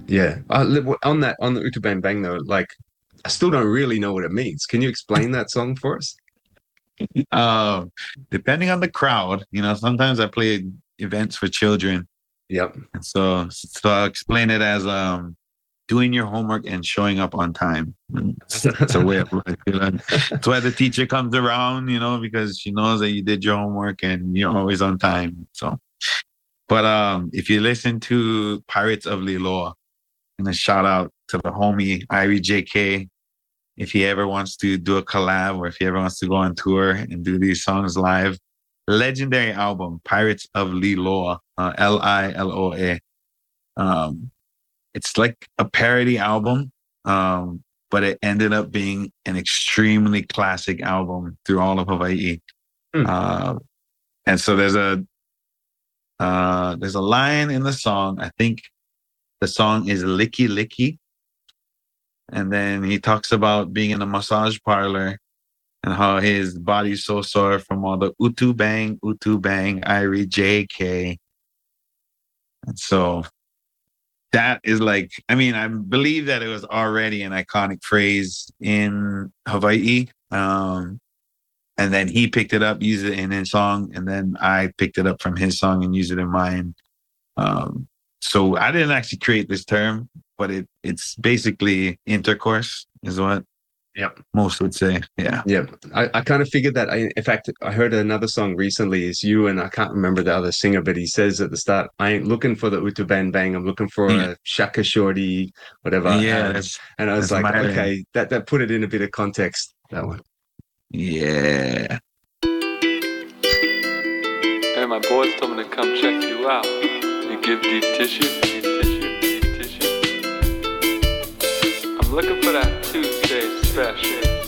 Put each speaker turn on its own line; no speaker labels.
Yeah. On the Utu Bang Bang though, like I still don't really know what it means. Can you explain that song for us?
Um, Depending on the crowd, sometimes I play events for children.
Yep.
And so I'll explain it as doing your homework and showing up on time. And it's a way of life. That's why the teacher comes around, because she knows that you did your homework and you're always on time. So, but if you listen to Pirates of Liloa, and a shout out to the homie Irie JK, if he ever wants to do a collab or if he ever wants to go on tour and do these songs live, legendary album, Pirates of Liloa, Liloa. Um, it's like a parody album, but it ended up being an extremely classic album through all of Hawaii.
Hmm.
Uh, and so there's a line in the song. I think the song is "Licky Licky," and then he talks about being in a massage parlor and how his body's so sore from all the utu bang, Irie JK. And so that is like, I mean, I believe that it was already an iconic phrase in Hawaii. And then he picked it up, used it in his song, and then I picked it up from his song and used it in mine. So I didn't actually create this term, but it's basically intercourse, is what
Yep.
most would say. Yeah.
Yep. I kind of figured that. In fact, I heard another song recently. Is you and I can't remember the other singer, but he says at the start, "I ain't looking for the Utu Bang Bang. I'm looking for
Yeah.
a Shaka Shorty, whatever."
Yeah, that's
And I was
that's
like,
my
okay, that put it in a bit of context. That one.
yeah.
Hey, my boys told me to come check you out. You give deep tissue? Deep tissue? Deep tissue? I'm looking for that Tuesday special.